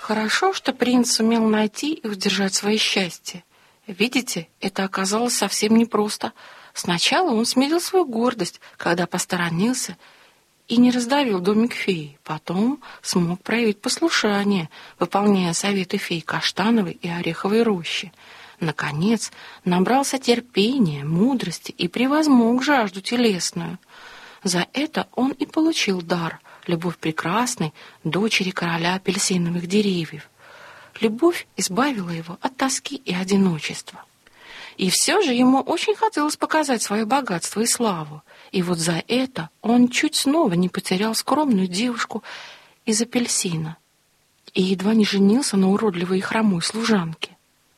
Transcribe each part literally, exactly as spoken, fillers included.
Хорошо, что принц сумел найти и удержать свое счастье. Видите, это оказалось совсем непросто. Сначала он смирил свою гордость, когда посторонился и не раздавил домик феи. Потом смог проявить послушание, выполняя советы фей Каштановой и Ореховой рощи. Наконец, набрался терпения, мудрости и превозмог жажду телесную. За это он и получил дар — любовь прекрасной дочери короля апельсиновых деревьев. Любовь избавила его от тоски и одиночества. И все же ему очень хотелось показать свое богатство и славу. И вот за это он чуть снова не потерял скромную девушку из апельсина и едва не женился на уродливой и хромой служанке.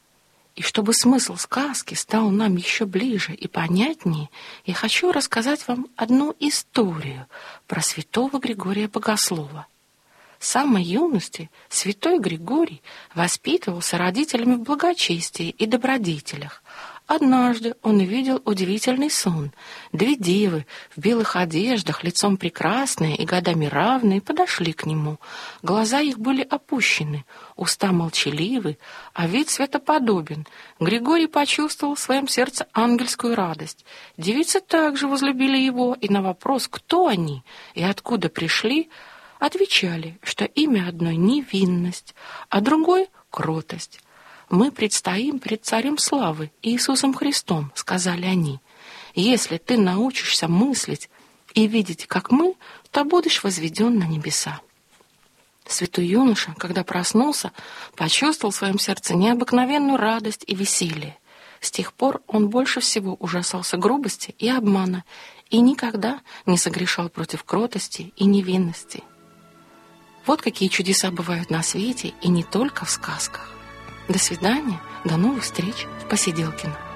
И чтобы смысл сказки стал нам еще ближе и понятнее, я хочу рассказать вам одну историю про святого Григория Богослова. С самой юности святой Григорий воспитывался родителями в благочестии и добродетелях. Однажды он увидел удивительный сон. Две девы в белых одеждах, лицом прекрасные и годами равные, подошли к нему. Глаза их были опущены, уста молчаливы, а вид светоподобен. Григорий почувствовал в своем сердце ангельскую радость. Девицы также возлюбили его, и на вопрос, кто они и откуда пришли, отвечали, что имя одной — невинность, а другой — кротость. «Мы предстоим пред Царем Славы, Иисусом Христом», — сказали они. «Если ты научишься мыслить и видеть, как мы, то будешь возведен на небеса». Святой юноша, когда проснулся, почувствовал в своем сердце необыкновенную радость и веселье. С тех пор он больше всего ужасался грубости и обмана и никогда не согрешал против кротости и невинности. Вот какие чудеса бывают на свете, и не только в сказках. До свидания, до новых встреч в Посиделкино.